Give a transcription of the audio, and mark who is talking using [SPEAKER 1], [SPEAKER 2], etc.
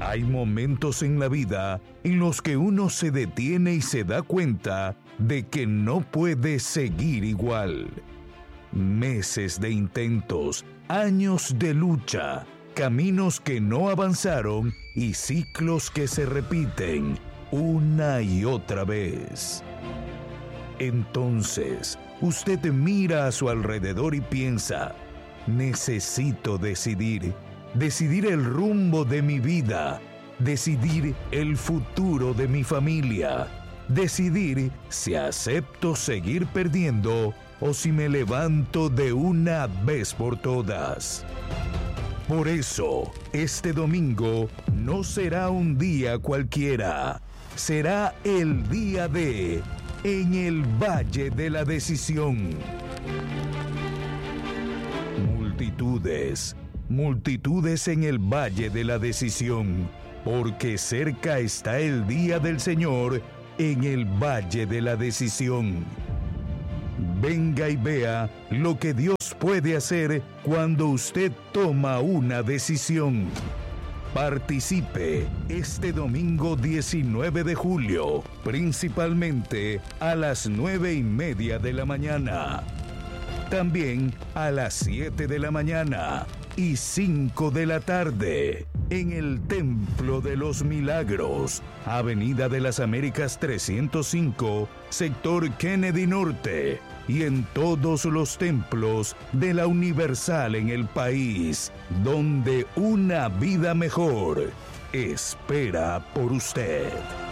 [SPEAKER 1] Hay momentos en la vida en los que uno se detiene y se da cuenta de que no puede seguir igual. Meses de intentos, años de lucha, caminos que no avanzaron y ciclos que se repiten una y otra vez. Entonces, usted mira a su alrededor y piensa: necesito decidir el rumbo de mi vida, decidir el futuro de mi familia, decidir si acepto seguir perdiendo o si me levanto de una vez por todas. Por eso, este domingo no será un día cualquiera, será el día de En el Valle de la Decisión. Multitudes en el Valle de la Decisión, porque cerca está el día del Señor en el Valle de la Decisión. Venga y vea lo que Dios puede hacer cuando usted toma una decisión. Participe este domingo 19 de julio, principalmente a las 9:30 de la mañana. También a las 7 de la mañana y 5 de la tarde, en el Templo de los Milagros, Avenida de las Américas 305, sector Kennedy Norte, y en todos los templos de la Universal en el país, donde una vida mejor espera por usted.